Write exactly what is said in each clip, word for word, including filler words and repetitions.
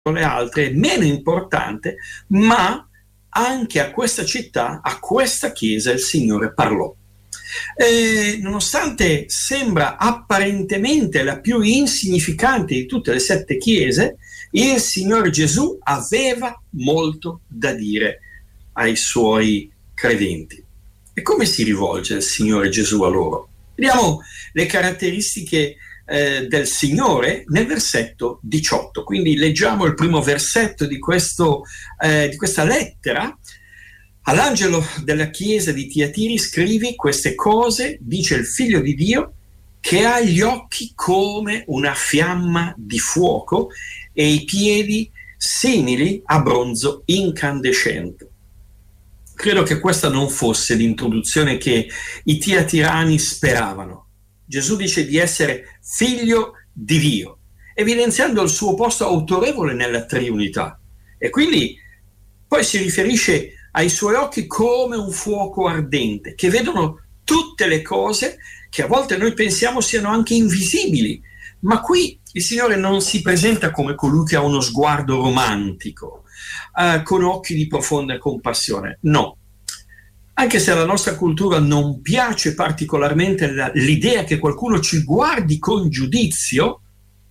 le altre è meno importante, ma anche a questa città, a questa chiesa il Signore parlò. E nonostante sembra apparentemente la più insignificante di tutte le sette chiese, il Signore Gesù aveva molto da dire ai suoi credenti. E come si rivolge il Signore Gesù a loro? Vediamo le caratteristiche eh, del Signore nel versetto diciotto. Quindi leggiamo il primo versetto di, questo, eh, di questa lettera. All'angelo della chiesa di Tiatiri scrivi: queste cose dice il Figlio di Dio, che ha gli occhi come una fiamma di fuoco e i piedi simili a bronzo incandescente. Credo che questa non fosse l'introduzione che i tiatirani speravano. Gesù dice di essere figlio di Dio, evidenziando il suo posto autorevole nella triunità. E quindi poi si riferisce ai suoi occhi come un fuoco ardente, che vedono tutte le cose che a volte noi pensiamo siano anche invisibili. Ma qui il Signore non si presenta come colui che ha uno sguardo romantico, eh, con occhi di profonda compassione. No. Anche se alla nostra cultura non piace particolarmente la, l'idea che qualcuno ci guardi con giudizio,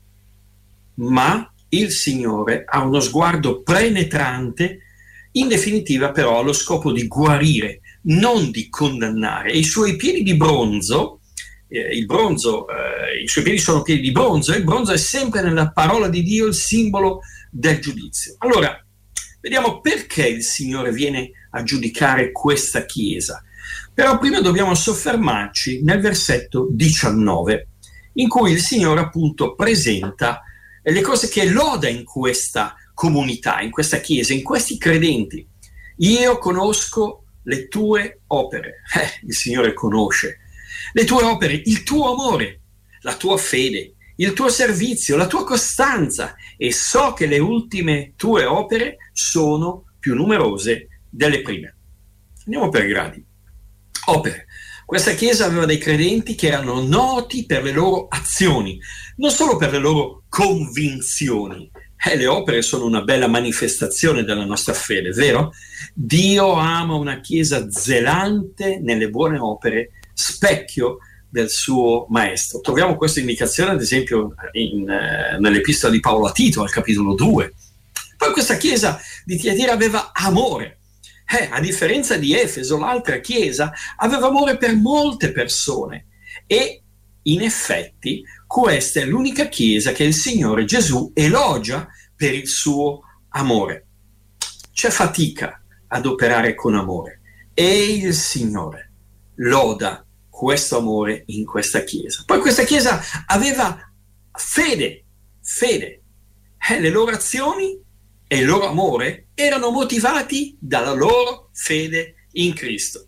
ma il Signore ha uno sguardo penetrante, in definitiva però ha lo scopo di guarire, non di condannare. E i suoi piedi di bronzo, eh, il bronzo, eh, i suoi piedi sono piedi di bronzo, e il bronzo è sempre nella parola di Dio il simbolo del giudizio. Allora, vediamo perché il Signore viene a giudicare questa chiesa. Però prima dobbiamo soffermarci nel versetto diciannove, in cui il Signore appunto presenta le cose che loda in questa comunità, in questa chiesa, in questi credenti. Io conosco le tue opere. Eh, il Signore conosce le tue opere, il tuo amore, la tua fede, il tuo servizio, la tua costanza, e so che le ultime tue opere sono più numerose delle prime. Andiamo per gradi. Opere. Questa chiesa aveva dei credenti che erano noti per le loro azioni, non solo per le loro convinzioni. Eh, le opere sono una bella manifestazione della nostra fede, vero? Dio ama una chiesa zelante nelle buone opere, specchio del suo maestro. Troviamo questa indicazione ad esempio in, eh, nell'epistola di Paolo a Tito, al capitolo due. Poi questa chiesa di Tiatira aveva amore. Eh, a differenza di Efeso, l'altra chiesa aveva amore per molte persone, e in effetti questa è l'unica chiesa che il Signore Gesù elogia per il suo amore. C'è fatica ad operare con amore, e il Signore loda questo amore in questa chiesa. Poi questa chiesa aveva fede, fede. Eh, le loro azioni e il loro amore erano motivati dalla loro fede in Cristo.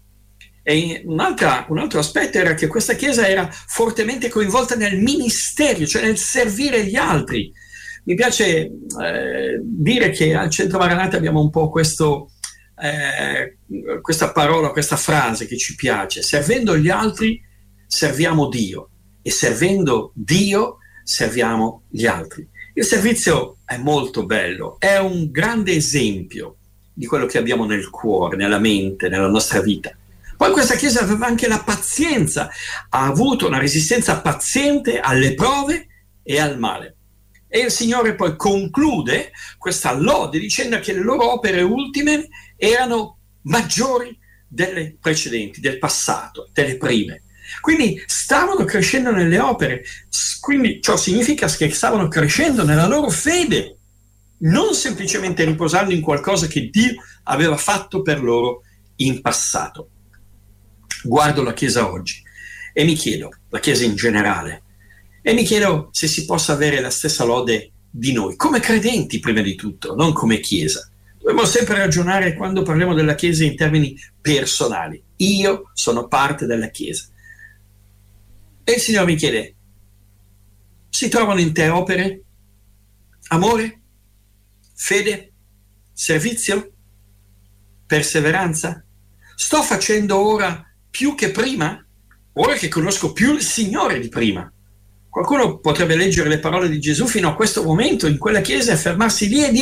E un'altra, un altro aspetto era che questa chiesa era fortemente coinvolta nel ministero, cioè nel servire gli altri. Mi piace eh, dire che al Centro Maranatha abbiamo un po' questo, eh, questa parola, questa frase che ci piace: servendo gli altri serviamo Dio, e servendo Dio serviamo gli altri. Il servizio è molto bello, è un grande esempio di quello che abbiamo nel cuore, nella mente, nella nostra vita. Poi questa chiesa aveva anche la pazienza, ha avuto una resistenza paziente alle prove e al male. E il Signore poi conclude questa lode dicendo che le loro opere ultime erano maggiori delle precedenti, del passato, delle prime. Quindi stavano crescendo nelle opere, quindi ciò significa che stavano crescendo nella loro fede, non semplicemente riposando in qualcosa che Dio aveva fatto per loro in passato. Guardo la Chiesa oggi e mi chiedo, la Chiesa in generale, e mi chiedo se si possa avere la stessa lode di noi, come credenti prima di tutto, non come Chiesa. Dobbiamo sempre ragionare quando parliamo della Chiesa in termini personali. Io sono parte della Chiesa. E il Signore mi chiede: si trovano in te opere, amore, fede, servizio, perseveranza? Sto facendo ora più che prima? Ora che conosco più il Signore di prima? Qualcuno potrebbe leggere le parole di Gesù fino a questo momento in quella chiesa e fermarsi lì e dire: